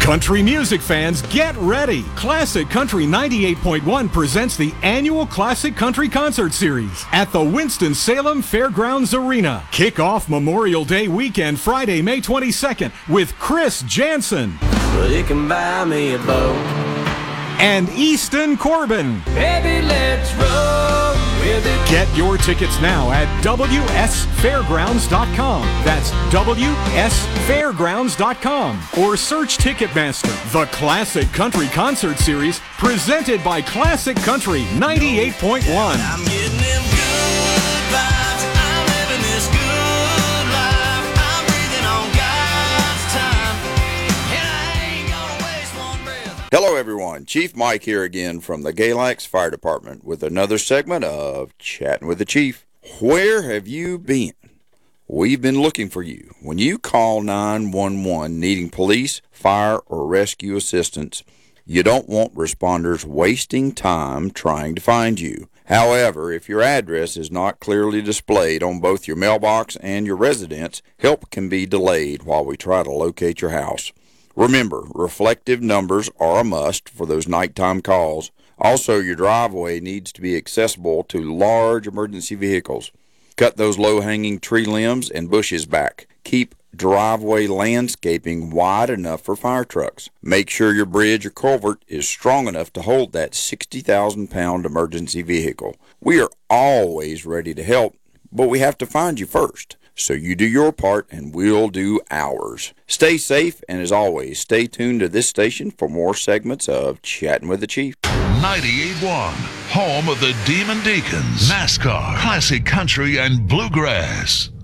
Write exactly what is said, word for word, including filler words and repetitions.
Country music fans, get ready! Classic Country ninety-eight point one presents the annual Classic Country Concert Series at the Winston-Salem Fairgrounds Arena. Kick off Memorial Day weekend, Friday, May twenty-second, with Chris Janson. But it can buy me a bow. And Easton Corbin. Baby, let's roll with it. Get your tickets now at W S fairgrounds dot com. That's W S fairgrounds dot com. Or search Ticketmaster. The Classic Country Concert Series, presented by Classic Country ninety-eight point one. I'm getting them good vibes. I'm living this good life. I'm breathing on God's time. And I ain't gonna waste one breath. Hello everyone, Chief Mike here again from the Galax Fire Department with another segment of Chatting with the Chief. Where have you been? We've been looking for you. When you call nine one one needing police, fire, or rescue assistance, you don't want responders wasting time trying to find you. However, if your address is not clearly displayed on both your mailbox and your residence, help can be delayed while we try to locate your house. Remember, reflective numbers are a must for those nighttime calls. Also, your driveway needs to be accessible to large emergency vehicles. Cut those low-hanging tree limbs and bushes back. Keep driveway landscaping wide enough for fire trucks. Make sure your bridge or culvert is strong enough to hold that sixty thousand pound emergency vehicle. We are always ready to help, but we have to find you first. So you do your part and we'll do ours. Stay safe, and as always, stay tuned to this station for more segments of Chatting with the Chief. ninety-eight point one, home of the Demon Deacons, NASCAR, Classic Country, and Bluegrass.